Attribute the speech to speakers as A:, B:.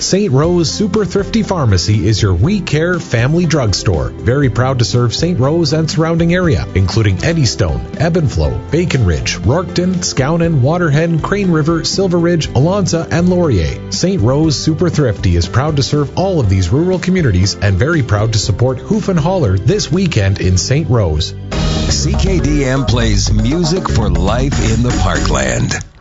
A: St. Rose Super Thrifty Pharmacy is your We Care family drugstore. Very proud to serve St. Rose and surrounding area, including Eddystone, Ebbinflow, Bacon Ridge, Rorkton, Skownan, Waterhead, Crane River, Silver Ridge, Alonsa, and Laurier. St. Rose Super Thrifty is proud to serve all of these rural communities and very proud to support Hoof and Holler this weekend in St. Rose.
B: CKDM plays music for life in the Parkland.